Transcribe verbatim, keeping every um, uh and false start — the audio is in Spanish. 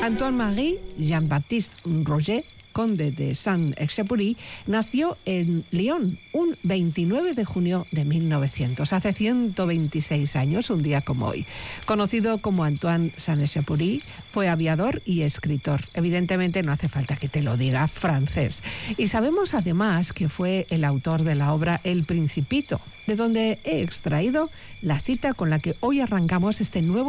Antoine-Marie Jean-Baptiste Roger, conde de Saint-Exupéry, nació en Lyon un veintinueve de junio de mil novecientos, hace ciento veintiséis años, un día como hoy. Conocido como Antoine Saint-Exupéry, fue aviador y escritor. Evidentemente no hace falta que te lo diga, francés. Y sabemos además que fue el autor de la obra El Principito, de donde he extraído la cita con la que hoy arrancamos este nuevo